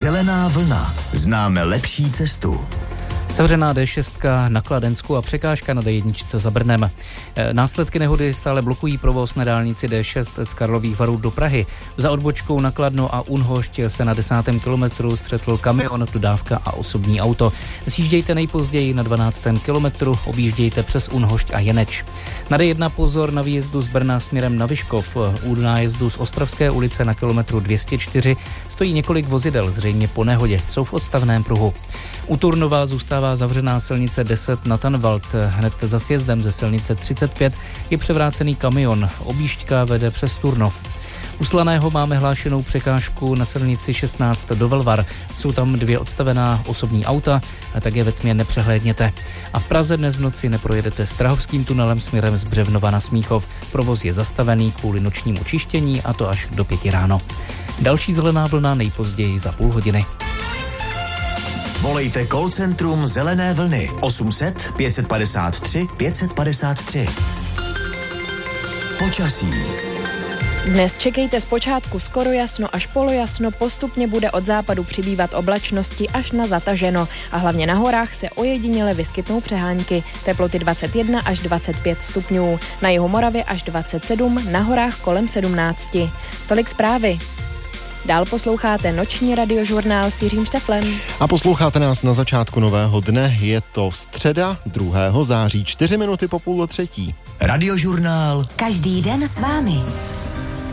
Zelená vlna. Známe lepší cestu. Zavřená D6 na Kladensku a překážka na D1 za Brnem. Následky nehody stále blokují provoz na dálnici D6 z Karlových Varů do Prahy. Za odbočkou na Kladno a Unhošť se na 10. kilometru střetl kamion, dodávka a osobní auto. Sjíždějte nejpozději na 12. kilometru, objíždějte přes Unhošť a Jeneč. Na D1 pozor na výjezdu z Brna směrem na Vyškov. U nájezdu z Ostravské ulice na kilometru 204 stojí několik vozidel, zřejmě po nehodě, jsou v odstavném pruhu. U Turnova zůstává zavřená silnice 10 na Tanvald. Hned za sjezdem ze silnice 35 je převrácený kamion. Objížďka vede přes Turnov. U Slaného máme hlášenou překážku na silnici 16 do Velvar. Jsou tam 2 odstavená osobní auta, a tak je ve tmě nepřehlédněte. A v Praze dnes v noci neprojedete Strahovským tunelem směrem z Břevnova na Smíchov. Provoz je zastavený kvůli nočnímu čištění, a to až do 5 ráno. Další zelená vlna nejpozději za půl hodiny. Volejte call centrum Zelené vlny 800 553 553. Počasí. Dnes čekejte zpočátku skoro jasno až polojasno, postupně bude od západu přibývat oblačnosti až na zataženo a hlavně na horách se ojediněle vyskytnou přehánky. Teploty 21 až 25 stupňů, na jihu Moravy až 27, na horách kolem 17. Tolik zprávy. Dál posloucháte noční radiožurnál s Jiřím Šteflem. A posloucháte nás na začátku nového dne. Je to středa 2. září, 4 minuty po 2:30. Radiožurnál. Každý den s vámi.